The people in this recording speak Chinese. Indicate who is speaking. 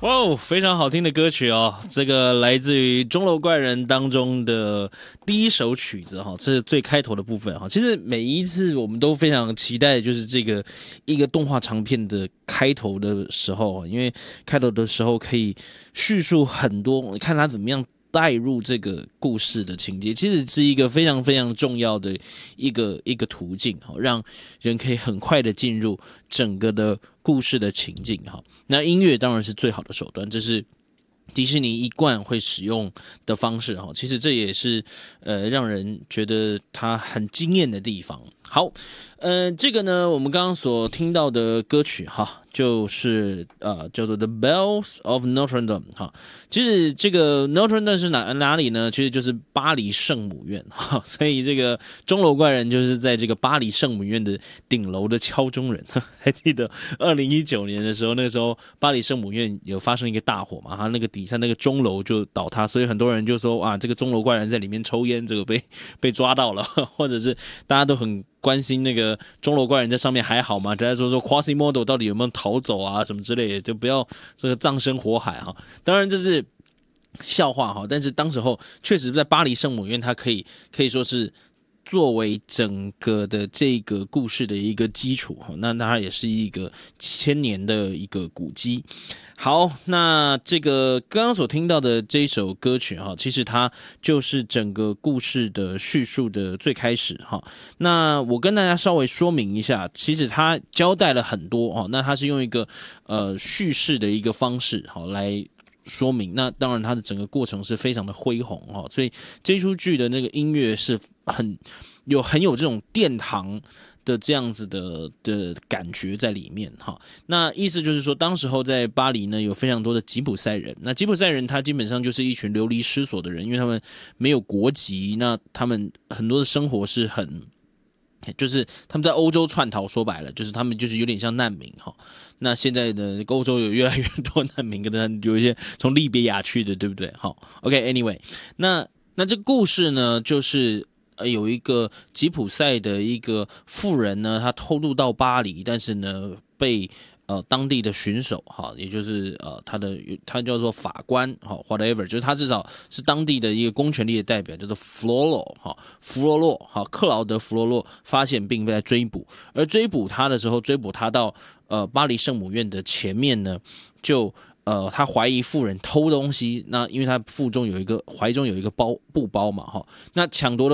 Speaker 1: 哇哦，非常好听的歌曲哦！这个来自于钟楼怪人当中的第一首曲子哈，这是最开头的部分哈。其实每一次我们都非常期待，就是这个一个动画长片的开头的时候，因为开头的时候可以叙述很多，看他怎么样带入这个故事的情节，其实是一个非常非常重要的一个途径哈，让人可以很快的进入整个的故事的情境哈。那音乐当然是最好的手段，这是迪士尼一贯会使用的方式哈。其实这也是让人觉得它很惊艳的地方。好，这个呢，我们刚刚所听到的歌曲哈，就是叫做《The Bells of Notre Dame》哈。其实这个 Notre Dame 是哪里呢？其实就是巴黎圣母院哈。所以这个钟楼怪人就是在这个巴黎圣母院的顶楼的敲钟人。还记得2019年的时候，那个时候巴黎圣母院有发生一个大火嘛，它那个底下那个钟楼就倒塌，所以很多人就说啊，这个钟楼怪人在里面抽烟，这个被抓到了，或者是大家都很关心那个钟楼怪人在上面还好吗？大家说 Quasimodo 到底有没有逃走啊什么之类的，就不要这个葬身火海哈。当然这是笑话哈，但是当时候确实在巴黎圣母院，它可以说是作为整个的这个故事的一个基础，那它也是一个1000年的一个古迹。好，那这个刚刚所听到的这一首歌曲哈，其实它就是整个故事的叙述的最开始哈。那我跟大家稍微说明一下，其实它交代了很多哦，那它是用一个叙事的一个方式好来说明，那当然它的整个过程是非常的恢宏哈，所以这出剧的那个音乐是很有这种殿堂的这样子的感觉在里面哈。那意思就是说，当时候在巴黎呢有非常多的吉普赛人，那吉普赛人他基本上就是一群流离失所的人，因为他们没有国籍，那他们很多的生活是就是他们在欧洲窜逃，说白了就是他们就是有点像难民哈。那现在的欧洲有越来越多难民，可能有一些从利比亚去的，对不对？好 ，OK，Anyway，那这故事呢，就是有一个吉普赛的一个妇人呢，她偷渡到巴黎，但是呢被当地的巡守哈，也就是他叫做法官哈 ，whatever， 就是他至少是当地的一个公权力的代表，叫做弗罗洛哈，克劳德·弗罗洛发现并被追捕，而追捕他的时候，追捕他到巴黎圣母院的前面呢，就他怀疑妇人偷东西，那因为他怀中有一个布包嘛哈，那抢夺了